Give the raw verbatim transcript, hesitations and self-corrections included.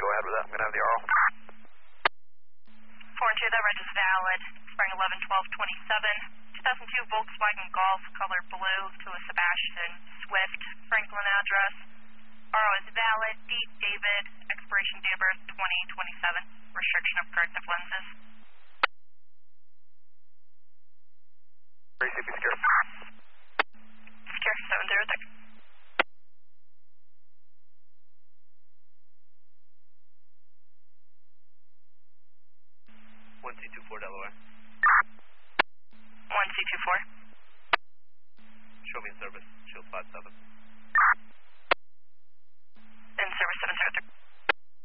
go ahead with that. I'm going to have the R O. four and two, that reg is valid. Spring eleven twelve twenty-seven. two thousand two Volkswagen Golf, color blue, to a Sebastian Swift, Franklin address. R O is valid. Date David. Expiration date of birth twenty twenty-seven. Restriction of corrective lenses. three C P secure. Secure, seven zero six. one C two four Delaware. one C two four. Show me in service. Shield five seven.